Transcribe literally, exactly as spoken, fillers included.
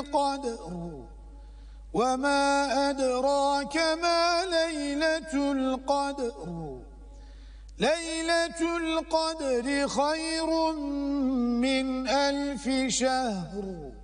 القدر وما أدراك ما ليلة القدر ليلة القدر خير من ألف شهر.